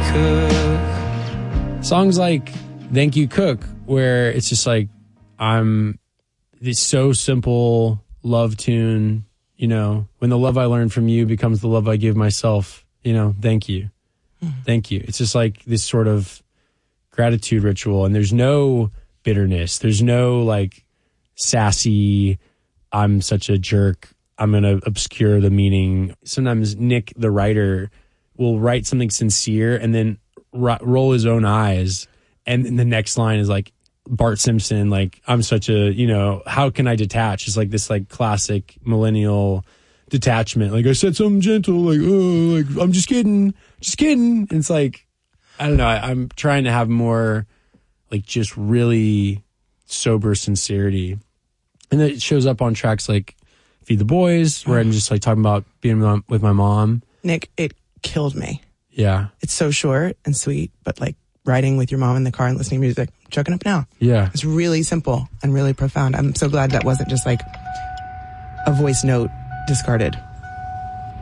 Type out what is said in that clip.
cook. Songs like Thank You Cook, where it's just like, this so simple love tune, you know, when the love I learned from you becomes the love I give myself, you know, thank you. Thank you. It's just like this sort of gratitude ritual, and there's no bitterness. There's no like sassy, I'm such a jerk, I'm going to obscure the meaning. Sometimes Nick, the writer, will write something sincere and then roll his own eyes. And the next line is like Bart Simpson, like, I'm such a, you know, how can I detach? It's like this like classic millennial detachment. Like, I said something gentle, like, oh, like, I'm just kidding. And it's like, I don't know. I'm trying to have more like just really sober sincerity. And then it shows up on tracks like Feed the Boys, where I'm just like talking about being with my mom. Nick, it killed me. Yeah. It's so short and sweet, but like riding with your mom in the car and listening to music, chucking up now. Yeah. It's really simple and really profound. I'm so glad that wasn't just like a voice note discarded.